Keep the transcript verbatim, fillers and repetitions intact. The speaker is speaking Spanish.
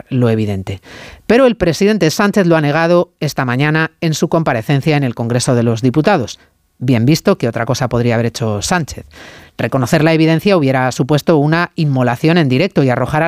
negar lo evidente. Pero el presidente Sánchez lo ha negado esta mañana en su comparecencia en el Congreso de los Diputados. Bien visto que otra cosa podría haber hecho Sánchez. Reconocer la evidencia hubiera supuesto una inmolación en directo y arrojar a